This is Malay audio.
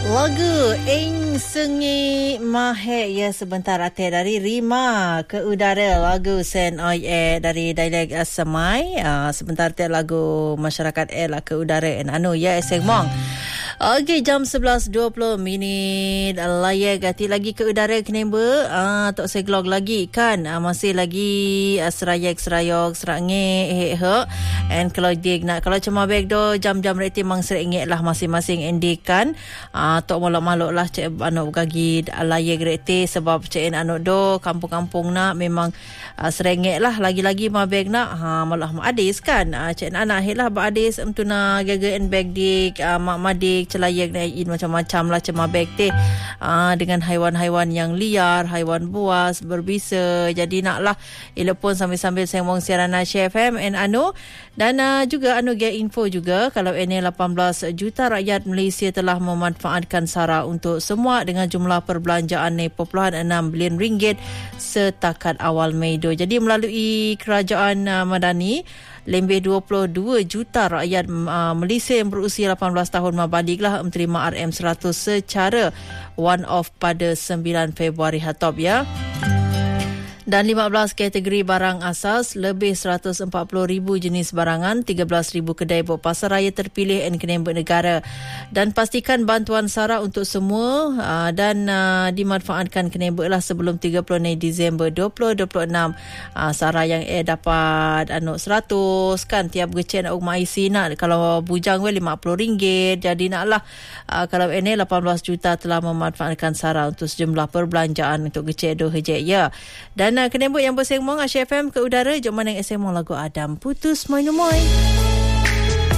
Lagu Ing Sengi Mahek ya sebentar ate dari Rima ke udara, lagu Sen Oi dari dialek Semai. Sebentar ate lagu masyarakat lah ke udara anu ya eseng mong. Okey, jam 11.20 layak hati lagi ke udara kenemba. Tok seglog lagi kan. Masih lagi serayok serange and kalau dia nak kalau cuma beg do jam-jam reti mang serengek lah masing-masing endikan. Tok malok-malok lah cek anak gagi layak reti sebab cek anak do kampung-kampung nak memang serengek lah lagi-lagi mabeg nak malah adis kan. Cek anak lah adis tu na gaga and beg dik mak madik celayak naik macam-macam lah cema beg teh dengan haiwan-haiwan yang liar, haiwan buas berbisa. Jadi naklah ila pun sambil-sambil sembang siaran Asia FM and dan juga get info juga kalau ini 18 juta rakyat Malaysia telah memanfaatkan SARA untuk semua dengan jumlah perbelanjaan 6.6 bilion ringgit setakat awal Mei. Jadi melalui kerajaan Madani lebih 22 juta rakyat Malaysia yang berusia 18 tahun mabaliglah menerima RM100 secara one off pada 9 Februari hatop ya. Dan 15 kategori barang asas, lebih 140,000 jenis barangan, 13,000 kedai pasar raya terpilih dan kenemba negara. Dan pastikan bantuan SARA untuk semua dan dimanfaatkan kenemba lah sebelum 30 Disember 2026. SARA yang dapat 100 kan tiap gecek nak rumah IC nak kalau bujang RM50. Jadi naklah kalau ini 18 juta telah memanfaatkan SARA untuk sejumlah perbelanjaan untuk gecek do hejek ya. Dan kenembut yang bersembang Asia FM ke udara, jom mana yang bersembang lagu Adam Putus Moy Numoy.